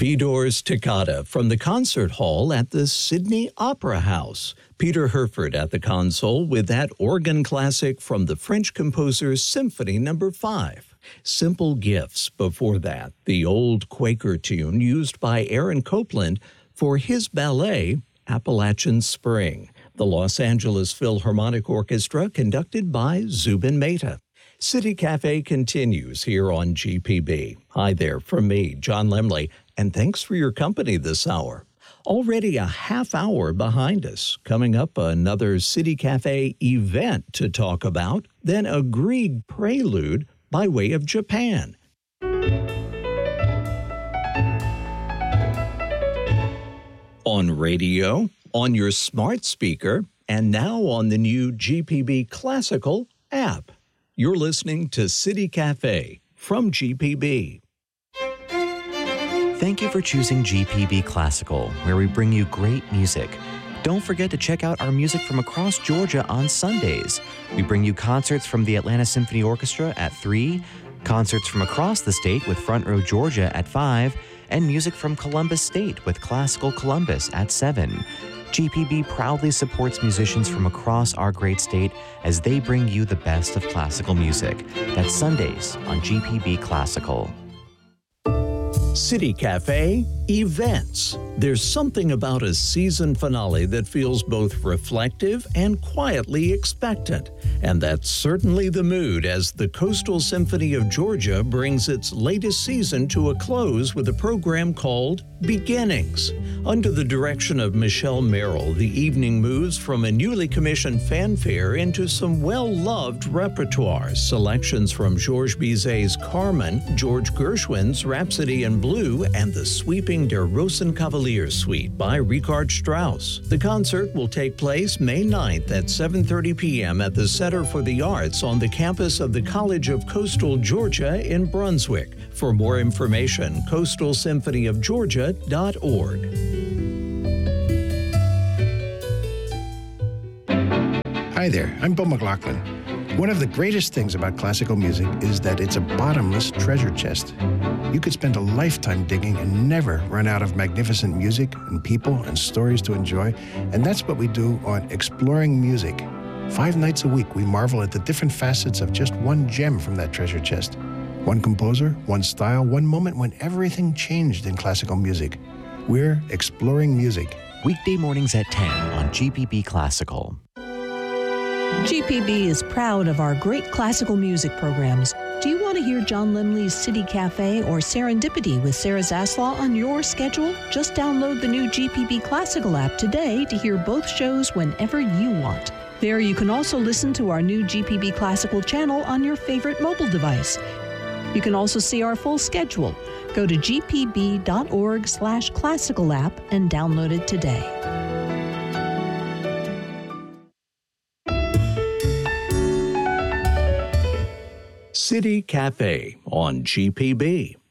Fedor's Toccata from the concert hall at the Sydney Opera House. Peter Herford at the console with that organ classic from the French composer Symphony No. 5. Simple Gifts before that, the old Quaker tune used by Aaron Copland for his ballet, Appalachian Spring. The Los Angeles Philharmonic Orchestra conducted by Zubin Mehta. City Cafe continues here on GPB. Hi there from me, John Lemley, and thanks for your company this hour. Already a half hour behind us. Coming up, another City Cafe event to talk about, then a Grieg prelude by way of Japan. On radio, on your smart speaker, and now on the new GPB Classical app. You're listening to City Cafe from GPB. Thank you for choosing GPB Classical, where we bring you great music. Don't forget to check out our music from across Georgia on Sundays. We bring you concerts from the Atlanta Symphony Orchestra at 3, concerts from across the state with Front Row Georgia at 5, and music from Columbus State with Classical Columbus at 7. GPB proudly supports musicians from across our great state as they bring you the best of classical music. That's Sundays on GPB Classical. City Cafe events. There's something about a season finale that feels both reflective and quietly expectant. And that's certainly the mood as the Coastal Symphony of Georgia brings its latest season to a close with a program called Beginnings. Under the direction of Michelle Merrill, the evening moves from a newly commissioned fanfare into some well-loved repertoire. Selections from Georges Bizet's Carmen, George Gershwin's Rhapsody in Blue, and the sweeping Der Rosenkavalier Suite by Richard Strauss. The concert will take place May 9th at 7:30 p.m. at the Center for the Arts on the campus of the College of Coastal Georgia in Brunswick. For more information, coastalsymphonyofgeorgia.org. Hi there, I'm Bill McLaughlin. One of the greatest things about classical music is that it's a bottomless treasure chest. You could spend a lifetime digging and never run out of magnificent music and people and stories to enjoy, and that's what we do on Exploring Music. 5 nights a week, we marvel at the different facets of just one gem from that treasure chest. One composer, one style, one moment when everything changed in classical music. We're Exploring Music. Weekday mornings at 10 on GPB Classical. GPB is proud of our great classical music programs. Do you want to hear John Lemley's City Cafe or Serendipity with Sarah Zaslaw on your schedule? Just download the new GPB Classical app today to hear both shows whenever you want. There you can also listen to our new GPB Classical channel on your favorite mobile device. You can also see our full schedule. Go to gpb.org/classical app and download it today. City Cafe on GPB.